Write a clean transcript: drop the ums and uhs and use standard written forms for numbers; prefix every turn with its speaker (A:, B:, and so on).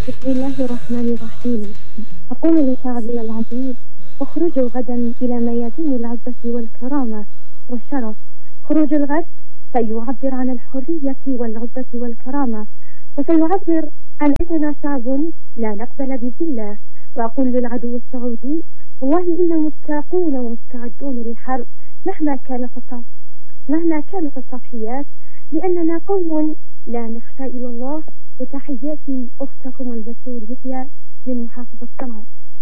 A: بسم الله الرحمن الرحيم. أقول لشعبنا العزيز: اخرجوا غدا إلى ميادين العزة والكرامة والشرف. خروج الغد سيعبر عن الحرية والعزة والكرامة، وسيعبر عن أننا شعب لا نقبل بذلة. وأقول للعدو السعودي: والله إنا مشتاقون ومستعدون للحرب مهما كانت التضحيات، لأننا قوم لا نخشى إلا الله. وتحياتي أختكم البتول يحيى من محافظة صنعاء.